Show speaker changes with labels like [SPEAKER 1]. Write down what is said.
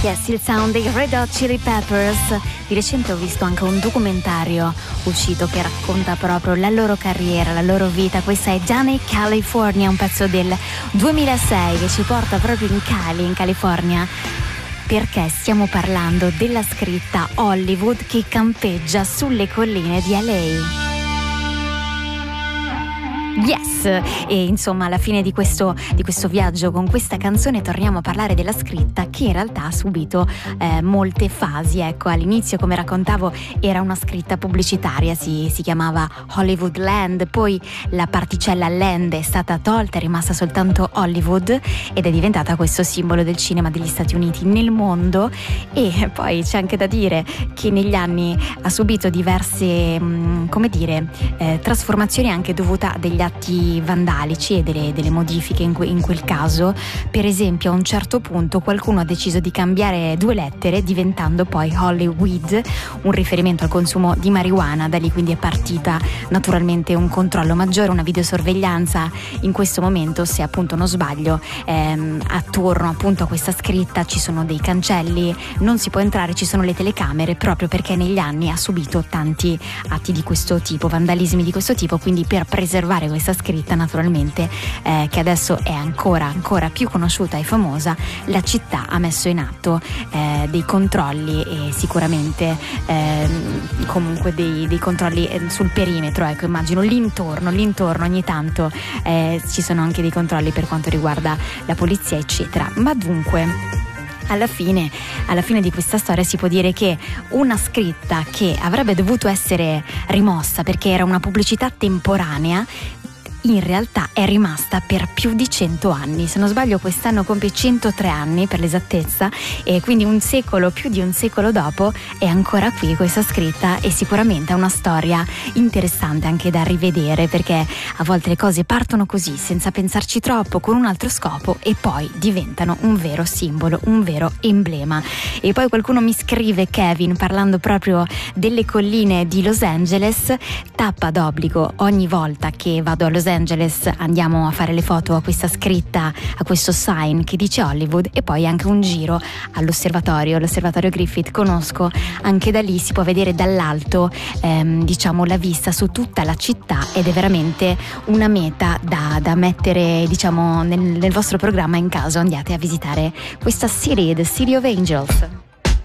[SPEAKER 1] Yes, il sound dei Red Hot Chili Peppers. Di recente ho visto anche un documentario uscito che racconta proprio la loro carriera, la loro vita. Questa è Johnny California, un pezzo del 2006 che ci porta proprio in Cali, in California, perché stiamo parlando della scritta Hollywood che campeggia sulle colline di LA. Yes, e insomma alla fine di questo viaggio con questa canzone torniamo a parlare della scritta che in realtà ha subito molte fasi. Ecco, all'inizio, come raccontavo, era una scritta pubblicitaria, si chiamava Hollywood Land, poi la particella Land è stata tolta, è rimasta soltanto Hollywood ed è diventata questo simbolo del cinema degli Stati Uniti nel mondo. E poi c'è anche da dire che negli anni ha subito diverse trasformazioni anche dovute a degli atti vandalici e delle modifiche in quel caso. Per esempio, a un certo punto qualcuno ha deciso di cambiare 2 lettere, diventando poi Hollywood, un riferimento al consumo di marijuana. Da lì quindi è partita naturalmente un controllo maggiore, una videosorveglianza. In questo momento, se appunto non sbaglio, attorno appunto a questa scritta ci sono dei cancelli, non si può entrare, ci sono le telecamere, proprio perché negli anni ha subito tanti atti di questo tipo, vandalismi di questo tipo. Quindi per preservare questa scritta, naturalmente, che adesso è ancora più conosciuta e famosa, la città ha messo in atto dei controlli e sicuramente comunque dei controlli sul perimetro. Ecco, immagino l'intorno ogni tanto ci sono anche dei controlli per quanto riguarda la polizia, eccetera. Ma dunque, alla fine di questa storia si può dire che una scritta che avrebbe dovuto essere rimossa perché era una pubblicità temporanea, in realtà è rimasta per più di 100 anni. Se non sbaglio quest'anno compie 103 anni per l'esattezza, e quindi più di un secolo dopo è ancora qui questa scritta, e sicuramente è una storia interessante anche da rivedere, perché a volte le cose partono così senza pensarci troppo, con un altro scopo, e poi diventano un vero simbolo, un vero emblema. E poi qualcuno mi scrive, Kevin, parlando proprio delle colline di Los Angeles: tappa d'obbligo ogni volta che vado a Los Angeles, andiamo a fare le foto a questa scritta, a questo sign che dice Hollywood, e poi anche un giro l'osservatorio Griffith. Conosco, anche da lì si può vedere dall'alto la vista su tutta la città, ed è veramente una meta da mettere nel vostro programma in caso andiate a visitare questa city, the City of Angels.